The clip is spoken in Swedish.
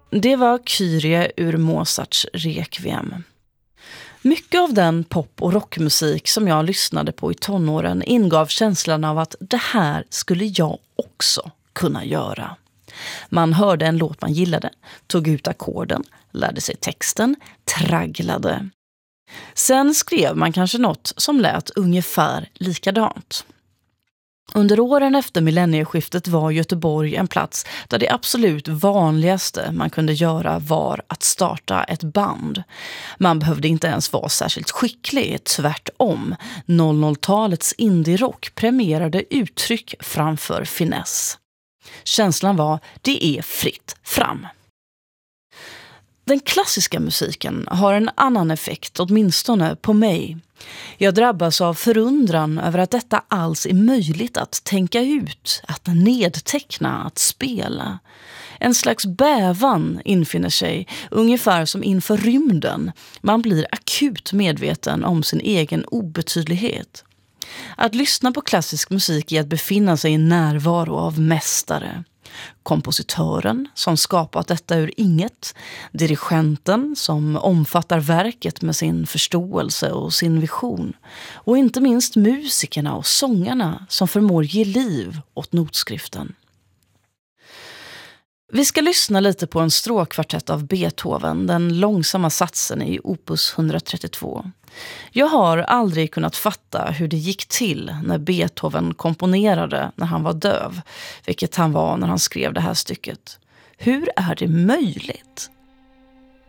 Det var Kyrie ur Mozarts Requiem. Mycket av den pop- och rockmusik som jag lyssnade på i tonåren ingav känslan av att det här skulle jag också kunna göra. Man hörde en låt man gillade, tog ut ackorden, lärde sig texten, tragglade. Sen skrev man kanske något som lät ungefär likadant. Under åren efter millennieskiftet var Göteborg en plats där det absolut vanligaste man kunde göra var att starta ett band. Man behövde inte ens vara särskilt skicklig, tvärtom. 00-talets indie-rock premierade uttryck framför finess. Känslan var, det är fritt fram. Den klassiska musiken har en annan effekt, åtminstone på mig. Jag drabbas av förundran över att detta alls är möjligt att tänka ut, att nedteckna, att spela. En slags bävan infinner sig, ungefär som inför rymden. Man blir akut medveten om sin egen obetydlighet. Att lyssna på klassisk musik är att befinna sig i närvaro av mästare. Kompositören som skapat detta ur inget, dirigenten som omfattar verket med sin förståelse och sin vision, och inte minst musikerna och sångarna som förmår ge liv åt notskriften. Vi ska lyssna lite på en stråkkvartett av Beethoven, den långsamma satsen i opus 132. Jag har aldrig kunnat fatta hur det gick till när Beethoven komponerade när han var döv, vilket han var när han skrev det här stycket. Hur är det möjligt?